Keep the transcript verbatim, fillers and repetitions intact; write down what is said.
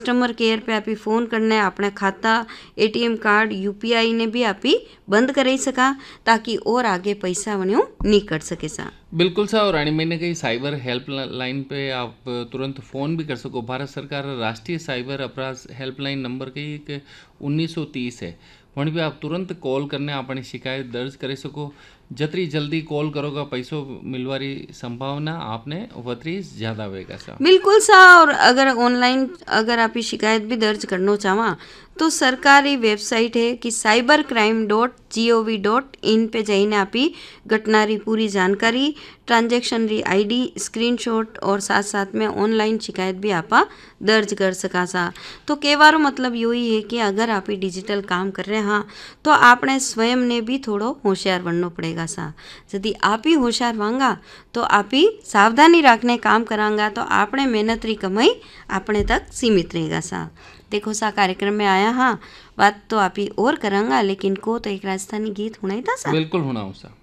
Customer care पे आप phone करने अपने खाता एटीएम कार्ड यूपीआई ने भी आप बंद कर सका ताकि और आगे पैसा वणियों नहीं कर सके सा। बिल्कुल सा। और रानी मैंने कही साइबर हेल्पलाइन पे आप तुरंत फ़ोन भी कर सको। भारत सरकार राष्ट्रीय साइबर अपराध हेल्पलाइन नंबर कही कि उन्नीस सौ तीस है, वहीं भी आप तुरंत कॉल करने अपनी शिकायत दर्ज कर सको। जतरी जल्दी कॉल करोगा पैसों मिलवारी संभावना आपने वतरी ज़्यादा होगा सा। बिल्कुल सा। और अगर ऑनलाइन अगर आप शिकायत भी दर्ज करना चाहवा तो सरकारी वेबसाइट है कि cyber crime dot G O V dot in पे जाइने आप घटना री पूरी जानकारी, ट्रांजेक्शन री आईडी, स्क्रीनशॉट और साथ साथ में ऑनलाइन शिकायत भी आप दर्ज कर सका सा। तो कहवारो मतलब यो ही है कि अगर आप डिजिटल काम कर रहे हाँ तो आपने स्वयं ने भी थोड़ो होशियार बनना पड़ेगा सा। यदि आप ही होशियार वांगा तो आप ही सावधानी रखने काम करांगा तो आपने मेहनत री कमाई अपने तक सीमित रहेगा सा। देखो सा कार्यक्रम में आया हाँ बात तो आप ही और करांगा, लेकिन को तो एक राजस्थानी गीत होना ही था सा। बिल्कुल होना हो सा।